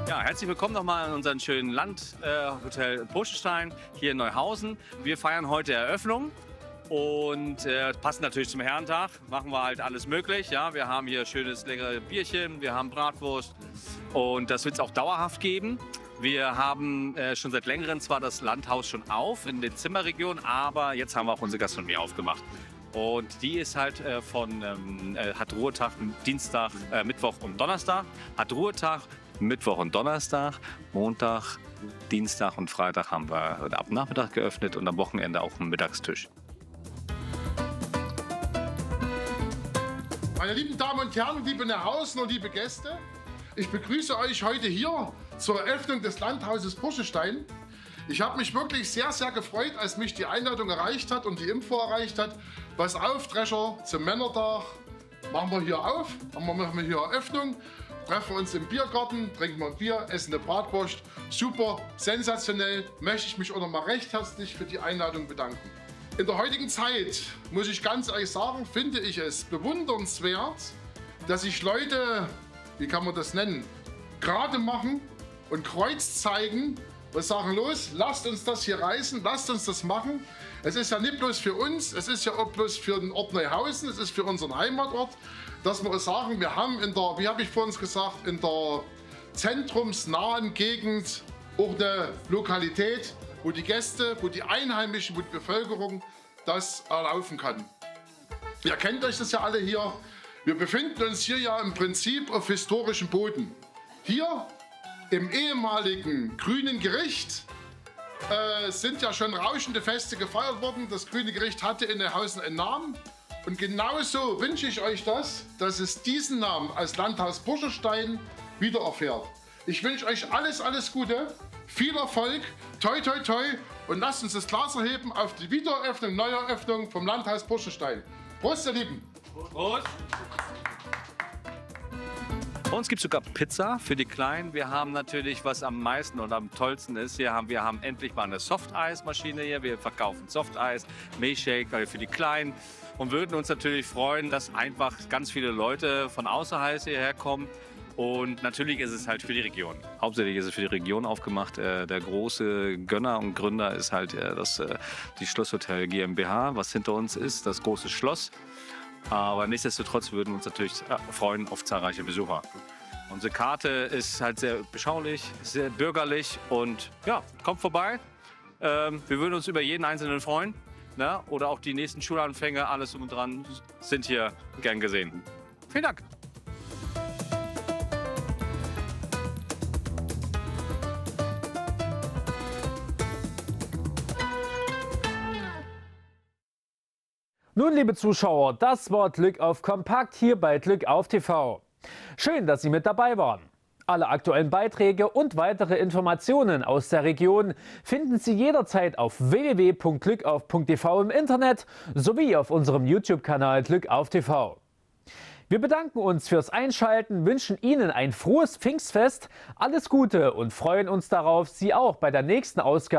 Ja, herzlich willkommen nochmal in unserem schönen Hotel Burschenstein hier in Neuhausen. Wir feiern heute Eröffnung und passend natürlich zum Herrentag machen wir halt alles möglich. Ja, wir haben hier schönes leckere Bierchen, wir haben Bratwurst und das wird es auch dauerhaft geben. Wir haben schon seit längerem zwar das Landhaus schon auf in den Zimmerregionen, aber jetzt haben wir auch unsere Gastronomie aufgemacht. Und die ist halt hat Ruhetag Dienstag, Mittwoch und Donnerstag, hat Ruhetag Mittwoch und Donnerstag, Montag, Dienstag und Freitag haben wir ab Nachmittag geöffnet und am Wochenende auch einen Mittagstisch. Meine lieben Damen und Herren, liebe Neuhausen und liebe Gäste, ich begrüße euch heute hier zur Eröffnung des Landhauses Burschenstein. Ich habe mich wirklich sehr, sehr gefreut, als mich die Einladung erreicht hat und die Info erreicht hat. Pass auf, Drescher, zum Männertag machen wir hier auf, machen wir hier Eröffnung, treffen uns im Biergarten, trinken wir ein Bier, essen eine Bratwurst. Super, sensationell, möchte ich mich auch noch mal recht herzlich für die Einladung bedanken. In der heutigen Zeit, muss ich ganz ehrlich sagen, finde ich es bewundernswert, dass sich Leute, wie kann man das nennen, gerade machen und Kreuz zeigen. Wir sagen, los, lasst uns das hier reißen, lasst uns das machen. Es ist ja nicht bloß für uns, es ist ja auch bloß für den Ort Neuhausen, es ist für unseren Heimatort, dass wir sagen, wir haben in der, wie habe ich vorhin gesagt, in der zentrumsnahen Gegend auch eine Lokalität, wo die Gäste, wo die Einheimischen, wo die Bevölkerung das erlaufen kann. Ihr kennt euch das ja alle hier. Wir befinden uns hier ja im Prinzip auf historischem Boden. Hier im ehemaligen Grünen Gericht sind ja schon rauschende Feste gefeiert worden. Das Grüne Gericht hatte in Neuhausen einen Namen. Und genauso wünsche ich euch das, dass es diesen Namen als Landhaus Burschenstein wieder erfährt. Ich wünsche euch alles, alles Gute, viel Erfolg, toi, toi, toi. Und lasst uns das Glas erheben auf die Wiedereröffnung, Neueröffnung vom Landhaus Burschenstein. Prost, ihr Lieben! Prost! Bei uns gibt es sogar Pizza für die Kleinen. Wir haben natürlich, was am meisten und am tollsten ist, wir haben endlich mal eine Softeismaschine hier. Wir verkaufen Softeis, Milchshake für die Kleinen und würden uns natürlich freuen, dass einfach ganz viele Leute von außerhalb hierher kommen. Und natürlich ist es halt für die Region. Hauptsächlich ist es für die Region aufgemacht. Der große Gönner und Gründer ist halt die Schlosshotel GmbH, was hinter uns ist, das große Schloss. Aber nichtsdestotrotz würden wir uns natürlich freuen auf zahlreiche Besucher. Unsere Karte ist halt sehr beschaulich, sehr bürgerlich und ja, kommt vorbei. Wir würden uns über jeden Einzelnen freuen. Ne? Oder auch die nächsten Schulanfänge, alles drum und dran, sind hier gern gesehen. Vielen Dank. Nun, liebe Zuschauer, das war Glück auf Kompakt hier bei Glück auf TV. Schön, dass Sie mit dabei waren. Alle aktuellen Beiträge und weitere Informationen aus der Region finden Sie jederzeit auf www.glückauf.tv im Internet sowie auf unserem YouTube-Kanal Glück auf TV. Wir bedanken uns fürs Einschalten, wünschen Ihnen ein frohes Pfingstfest, alles Gute und freuen uns darauf, Sie auch bei der nächsten Ausgabe